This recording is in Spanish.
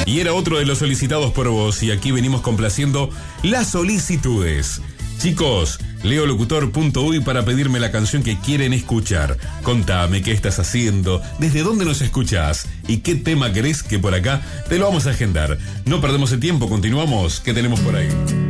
Y era otro de los solicitados por vos, y aquí venimos complaciendo las solicitudes. Chicos, leolocutor.uy para pedirme la canción que quieren escuchar. Contame qué estás haciendo, desde dónde nos escuchás y qué tema querés que por acá te lo vamos a agendar. No perdemos el tiempo, continuamos. ¿Qué tenemos por ahí?